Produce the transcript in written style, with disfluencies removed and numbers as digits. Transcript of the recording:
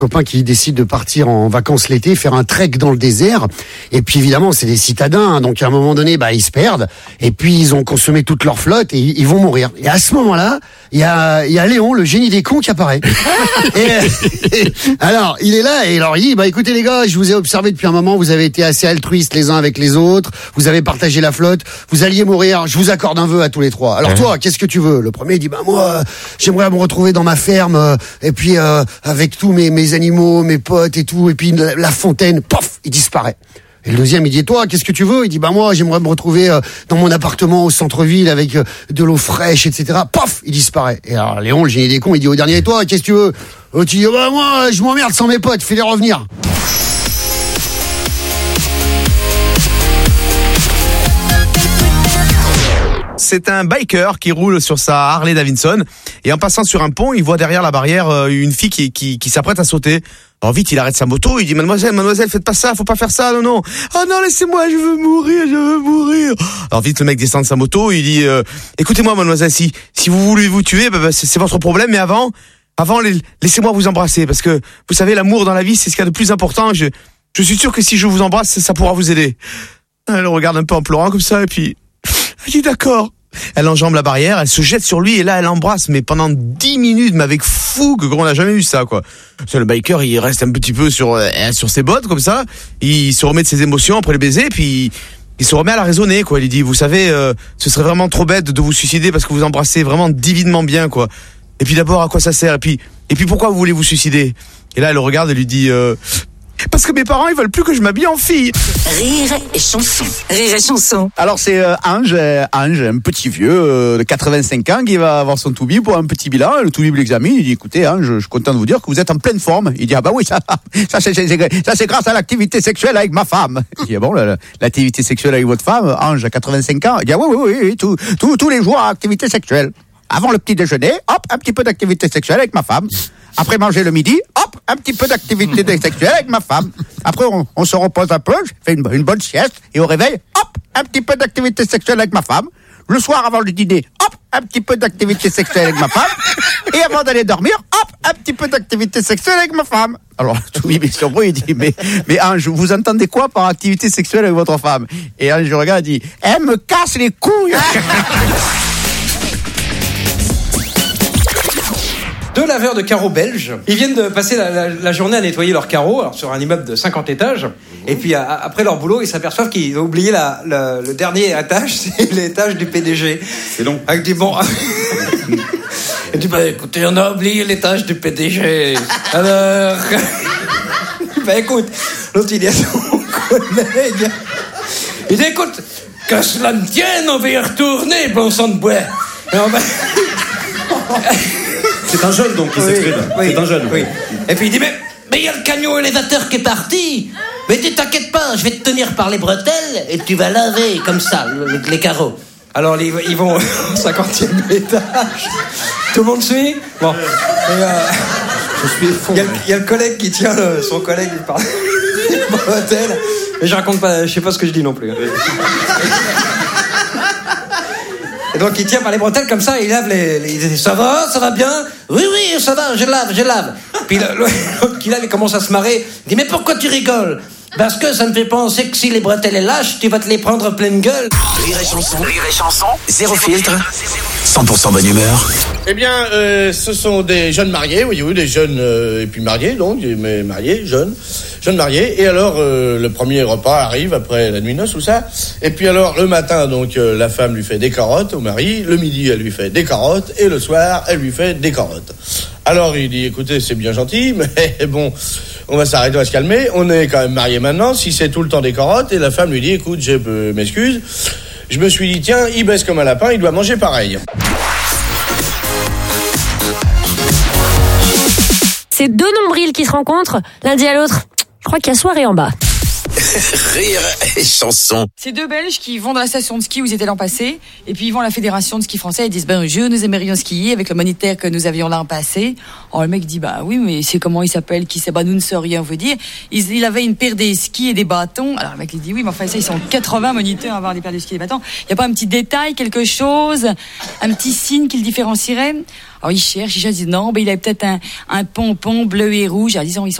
copains qui décident de partir en vacances l'été, faire un trek dans le désert. Et puis évidemment, c'est des citadins, hein, donc à un moment donné, ils se perdent. Et puis ils ont consommé toute leur flotte et ils vont mourir. Et à ce moment-là, il y a Léon, le génie des cons, qui apparaît. Alors, il est là et alors il dit, écoutez les gars, je vous ai observé depuis un moment, vous avez été assez altruistes les uns avec les autres, vous avez partagé la flotte, vous alliez mourir, je vous accorde un vœu à tous les trois. Alors toi, qu'est-ce que tu veux? Le premier dit, moi, j'aimerais me retrouver dans ma ferme, et puis avec tous mes animaux, mes potes et tout, et puis la fontaine, pof, il disparaît. Et le deuxième, il dit, toi, qu'est-ce que tu veux? Il dit, moi, j'aimerais me retrouver dans mon appartement au centre-ville avec de l'eau fraîche, etc. Pof, il disparaît. Et alors, Léon, le génie des cons, il dit au dernier, et toi, qu'est-ce que tu veux? Tu dis, moi, je m'emmerde sans mes potes, fais-les revenir. C'est un biker qui roule sur sa Harley Davidson et en passant sur un pont, il voit derrière la barrière une fille qui s'apprête à sauter. Alors vite, il arrête sa moto, il dit mademoiselle, faites pas ça, faut pas faire ça, non. Oh non, laissez-moi, je veux mourir. Alors vite, le mec descend de sa moto, il dit écoutez-moi mademoiselle, si vous voulez vous tuer, c'est votre problème, mais avant laissez-moi vous embrasser parce que vous savez, l'amour dans la vie, c'est ce qu'il y a de plus important. Je suis sûr que si je vous embrasse, ça pourra vous aider. Elle le regarde un peu en pleurant comme ça et puis elle dit d'accord. Elle enjambe la barrière, elle se jette sur lui et là elle l'embrasse, mais pendant 10 minutes, mais avec fougue, qu'on n'a jamais vu ça, quoi. Le biker, il reste un petit peu sur ses bottes comme ça, il se remet de ses émotions après le baiser, puis il se remet à la raisonner, quoi. Il dit, vous savez, ce serait vraiment trop bête de vous suicider parce que vous embrassez vraiment divinement bien, quoi. Et puis d'abord, à quoi ça sert? Et puis pourquoi vous voulez vous suicider? Et là elle le regarde et lui dit parce que mes parents, ils veulent plus que je m'habille en fille. Rire et chanson. Rire et chanson. Alors c'est Ange, un petit vieux de 85 ans qui va avoir son toubib pour un petit bilan. Le toubib l'examine, il dit écoutez Ange, je suis content de vous dire que vous êtes en pleine forme. Il dit oui, ça c'est grâce à l'activité sexuelle avec ma femme. Il dit l'activité sexuelle avec votre femme, Ange, à 85 ans. Il dit oui, tous les jours activité sexuelle. Avant le petit déjeuner, hop, un petit peu d'activité sexuelle avec ma femme. Après manger le midi, hop, un petit peu d'activité sexuelle avec ma femme. Après, on se repose un peu, je fais une bonne sieste, et au réveil, hop, un petit peu d'activité sexuelle avec ma femme. Le soir, avant le dîner, hop, un petit peu d'activité sexuelle avec ma femme. Et avant d'aller dormir, hop, un petit peu d'activité sexuelle avec ma femme. Alors, tout le monde surpris, il dit, mais Ange, vous entendez quoi par activité sexuelle avec votre femme? Et Ange, je regarde, il dit, elle me casse les couilles. Deux laveurs de carreaux belges, ils viennent de passer la journée à nettoyer leurs carreaux, alors sur un immeuble de 50 étages, et puis après leur boulot, ils s'aperçoivent qu'ils ont oublié le dernier étage, c'est l'étage du PDG. C'est long. Avec du bon... Et tu dis, écoutez, on a oublié l'étage du PDG. Alors... écoute, l'autre il dit à son collègue, il dit, écoute, que cela ne tienne, on va y retourner, bon sang de bois. Et on va... C'est un jeune donc qui s'exprime. Oui, c'est un jeune. Oui. Et puis il dit mais il y a le camion élévateur qui est parti. Mais tu t'inquiètes pas, je vais te tenir par les bretelles et tu vas laver comme ça les carreaux. Alors ils vont au 50e étage. Tout le monde suit. Bon. Je suis effondré. Il y a le collègue qui tient son collègue par les bretelles. Et je raconte pas, je sais pas ce que je dis non plus. Et donc il tient par les bretelles comme ça, il lave il dit ça va bien? Oui, ça va, je lave. Puis l'autre qui lave, il commence à se marrer. Il dit mais pourquoi tu rigoles? Parce que ça me fait penser que si les bretelles est lâches, tu vas te les prendre pleine gueule. Rire et chanson, zéro filtre, 100% bonne humeur. Eh bien, ce sont des jeunes mariés, oui, des jeunes et puis mariés, donc, mais mariés, jeunes mariés. Et alors, le premier repas arrive après la nuit noce, tout ça. Et puis alors, le matin, donc, la femme lui fait des carottes au mari. Le midi, elle lui fait des carottes. Et le soir, elle lui fait des carottes. Alors, il dit, écoutez, c'est bien gentil, mais bon, on va s'arrêter, on va se calmer. On est quand même mariés maintenant. Si c'est tout le temps des carottes, et la femme lui dit, écoute, je m'excuse. Je me suis dit, tiens, il baisse comme un lapin, il doit manger pareil. C'est deux nombrils qui se rencontrent, l'un dit à l'autre. Je crois qu'il y a soirée en bas. Rire et chanson. C'est deux Belges qui vont dans la station de ski où ils étaient l'an passé, et puis ils vont à la fédération de ski français et disent bonjour, nous aimerions skier avec le moniteur que nous avions l'an passé. Alors le mec dit oui, mais c'est comment il s'appelle, qui c'est, nous ne saurions vous dire. Il avait une paire de skis et des bâtons. Alors le mec il dit oui, mais enfin ça ils sont 80 moniteurs à avoir des paires de skis et des bâtons. Il y a pas un petit détail, quelque chose, un petit signe qui le différencierait? Alors il cherche, il dit non, il a peut-être un pompon bleu et rouge. En disant, ils sont